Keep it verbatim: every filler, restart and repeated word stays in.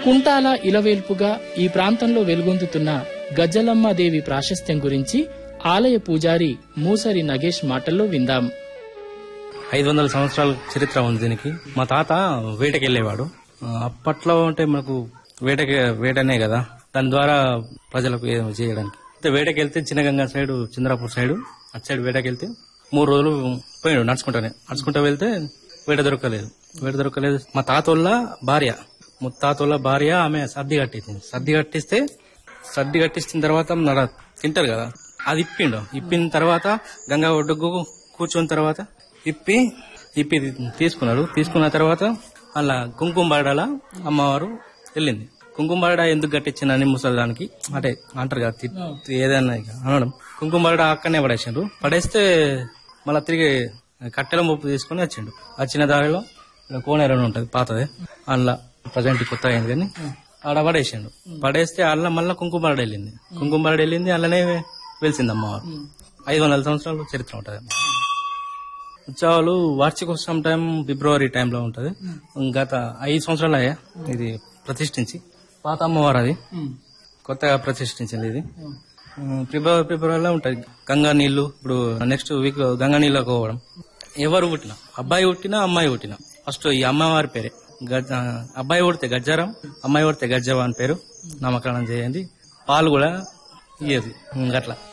కుంటాల ఇలవేల్పుగా ఈ ప్రాంతంలో వెలుగొందుతున్న గజ్జలమ్మాదేవి ప్రాశస్త్యం గురించి ఆలయ పూజారి మూసరి నగేష్ మాటల్లో విందాం. ఐదు వందల సంవత్సరాల చరిత్ర ఉంది దీనికి. మా తాత వేటకెళ్లేవాడు. అప్పట్లో అంటే మనకు వేటకి వేటనే కదా, దాని ద్వారా ప్రజలకు చేయడానికి. వేటకెళ్తే చిన్నగంగా సైడ్, చంద్రాపూర్ సైడ్, అటు సైడ్ వేటకెళ్తే మూడు రోజులు పోయాడు నడుచుకుంటానే. నడుచుకుంటా వెళ్తే వేట దొరకలేదు. వేట దొరకలేదు మా తాతోళ్ళ భార్య, ముత్తాతోళ్ళ భార్య, ఆమె సర్ది కట్టింది. సర్ది కట్టిస్తే సర్ది కట్టించిన తర్వాత నడ తింటారు కదా, అది ఇప్పిండు. ఇప్పిన తర్వాత గంగా ఒడ్డుకు కూర్చున్న తర్వాత ఇప్పి ఇప్పి తీసుకున్నాడు. తీసుకున్న తర్వాత అలా కుంకుమబాడాల అమ్మవారు వెళ్ళింది. కుంకుమబాడ ఎందుకు కట్టించిందని ముసలిదానికి అంటే అంటారు కదా, ఏదైనా అనడం. కుంకుమబాడ అక్కడనే పడేసిండ్రు. పడేస్తే మళ్ళీ తిరిగి కట్టెల ముప్పు తీసుకుని వచ్చిండు. వచ్చిన దారిలో కోనేరు ఉంటది పాతదే, అందులో ప్రజెంట్ కొత్త అయింది కానీ ఆడ పడేసిండు. పడేస్తే అల్ల మళ్ళీ కుంకుమబాడ వెళ్ళింది. కుంకుమబాడ వెళ్ళింది, అల్లనే వెలిసింది అమ్మవారు. ఐదు వందల సంవత్సరాలు చరిత్ర ఉంటది. ఉత్సవాలు వార్షికోత్సవం టైం ఫిబ్రవరి టైంలో ఉంటది. గత ఐదు సంవత్సరాలు అయ్యా ఇది ప్రతిష్ఠించి. పాత అమ్మవారు అది, కొత్తగా ప్రతిష్ఠించింది ఇది. ఫిబ్రవరి ఫిబ్రవరిలో ఉంటది. గంగా నీళ్లు ఇప్పుడు నెక్స్ట్ వీక్ గంగా నీళ్ళకి పోవడం. ఎవరు పుట్టినా, అబ్బాయి పుట్టినా అమ్మాయి పుట్టినా ఫస్ట్ ఈ అమ్మవారి పేరే. అబ్బాయి పుడితే గజ్జారం, అమ్మాయి పుడితే గజ్జవ అని పేరు నామకరణం చేయండి. పాలు కూడా ఇయ్యదు అట్లా.